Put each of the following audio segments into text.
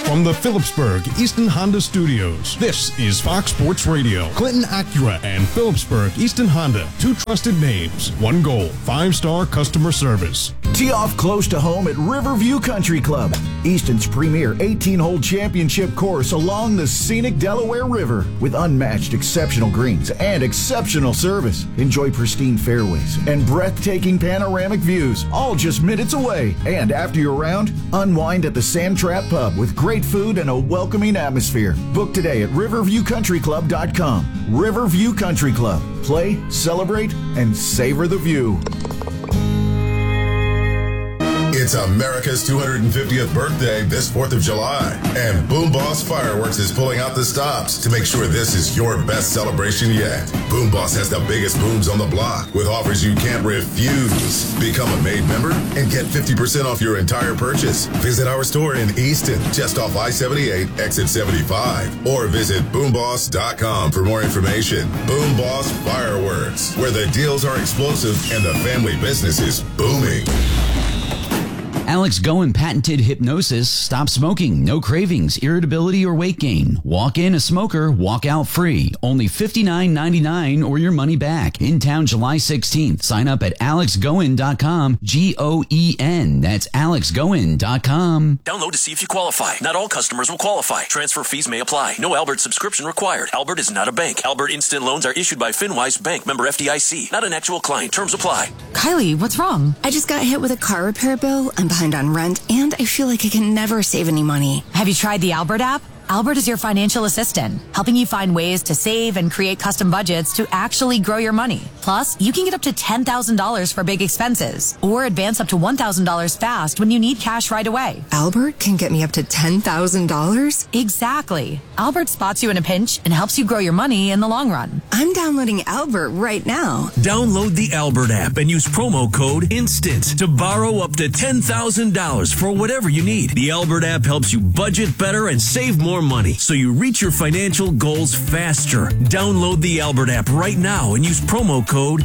From the Phillipsburg Easton Honda Studios, this is Fox Sports Radio. Clinton Acura and Phillipsburg Easton Honda, two trusted names, one goal, 5-star customer service. Tee off close to home at Riverview Country Club, Easton's premier 18-hole championship course along the scenic Delaware River with unmatched exceptional greens and exceptional service. Enjoy pristine fairways and breathtaking panoramic views, all just minutes away. And after your round, unwind at the Sand Trap Pub with great food and a welcoming atmosphere. Book today at riverviewcountryclub.com. Riverview Country Club. Play, celebrate, and savor the view. It's America's 250th birthday this 4th of July, and Boom Boss Fireworks is pulling out the stops to make sure this is your best celebration yet. Boom Boss has the biggest booms on the block with offers you can't refuse. Become a Made member and get 50% off your entire purchase. Visit our store in Easton, just off I-78, exit 75, or visit boomboss.com for more information. Boom Boss Fireworks, where the deals are explosive and the family business is booming. Alex Goen patented hypnosis. Stop smoking. No cravings, irritability, or weight gain. Walk in a smoker, walk out free. Only $59.99 or your money back. In town July 16th. Sign up at alexgoen.com. Goen. That's alexgoen.com. Download to see if you qualify. Not all customers will qualify. Transfer fees may apply. No Albert subscription required. Albert is not a bank. Albert Instant Loans are issued by FinWise Bank, member FDIC. Not an actual client. Terms apply. Kylie, what's wrong? I just got hit with a car repair bill. I'm behind on rent, and I feel like I can never save any money. Have you tried the Albert app? Albert is your financial assistant, helping you find ways to save and create custom budgets to actually grow your money. Plus, you can get up to $10,000 for big expenses, or advance up to $1,000 fast when you need cash right away. Albert can get me up to $10,000? Exactly. Albert spots you in a pinch and helps you grow your money in the long run. I'm downloading Albert right now. Download the Albert app and use promo code INSTANT to borrow up to $10,000 for whatever you need. The Albert app helps you budget better and save more money, so you reach your financial goals faster. Download the Albert app right now and use promo code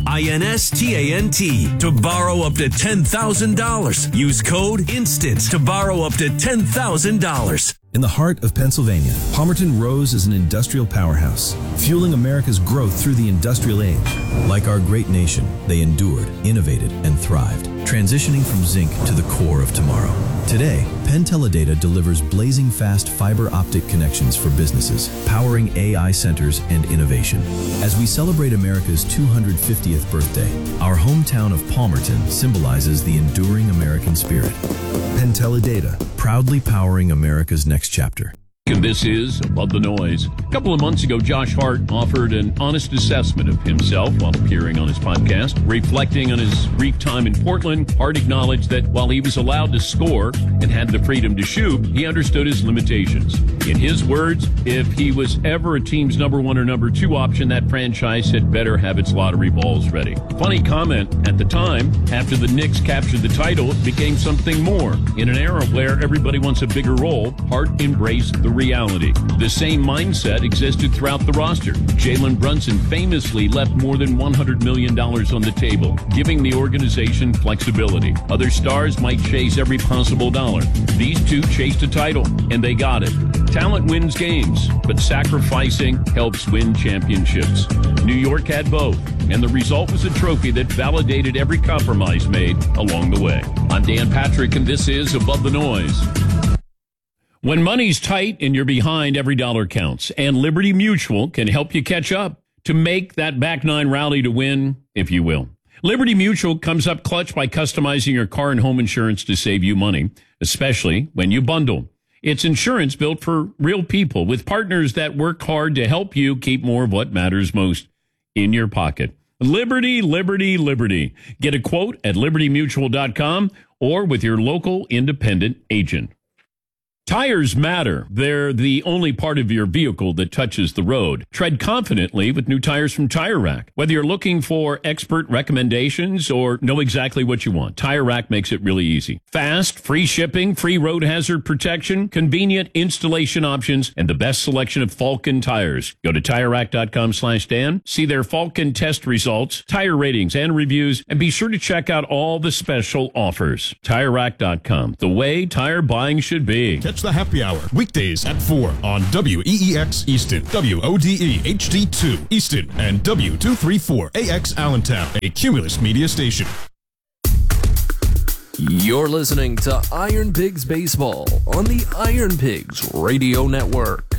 INSTANT to borrow up to $10,000. Use code INSTANT to borrow up to $10,000. In the heart of Pennsylvania, Palmerton rose as an industrial powerhouse, fueling America's growth through the industrial age. Like our great nation, they endured, innovated, and thrived, transitioning from zinc to the core of tomorrow. Today, Penn Teledata delivers blazing fast fiber optic connections for businesses, powering AI centers and innovation. As we celebrate America's 250th birthday, our hometown of Palmerton symbolizes the enduring American spirit. Penn Teledata, proudly powering America's next chapter. And this is Above the Noise. A couple of months ago, Josh Hart offered an honest assessment of himself while appearing on his podcast. Reflecting on his brief time in Portland, Hart acknowledged that while he was allowed to score and had the freedom to shoot, he understood his limitations. In his words, if he was ever a team's number one or number two option, that franchise had better have its lottery balls ready. Funny comment at the time, after the Knicks captured the title, it became something more. In an era where everybody wants a bigger role, Hart embraced the reality. The same mindset existed throughout the roster. Jalen Brunson famously left more than $100 million on the table, giving the organization flexibility. Other stars might chase every possible dollar. These two chased a title, and they got it. Talent wins games, but sacrificing helps win championships. New York had both, and the result was a trophy that validated every compromise made along the way. I'm Dan Patrick, and this is Above the Noise. When money's tight and you're behind, every dollar counts, and Liberty Mutual can help you catch up to make that back nine rally to win, if you will. Liberty Mutual comes up clutch by customizing your car and home insurance to save you money, especially when you bundle. It's insurance built for real people with partners that work hard to help you keep more of what matters most in your pocket. Liberty, Liberty, Liberty. Get a quote at libertymutual.com or with your local independent agent. Tires matter. They're the only part of your vehicle that touches the road. Tread confidently with new tires from Tire Rack. Whether you're looking for expert recommendations or know exactly what you want, Tire Rack makes it really easy. Fast, free shipping, free road hazard protection, convenient installation options, and the best selection of Falken tires. Go to TireRack.com/Dan, see their Falken test results, tire ratings, and reviews, and be sure to check out all the special offers. TireRack.com, the way tire buying should be. catch the happy hour weekdays at 4 on WEEX Easton, WODE HD2 Easton, and W234AX Allentown, a Cumulus Media station. You're listening to Iron Pigs Baseball on the Iron Pigs Radio Network.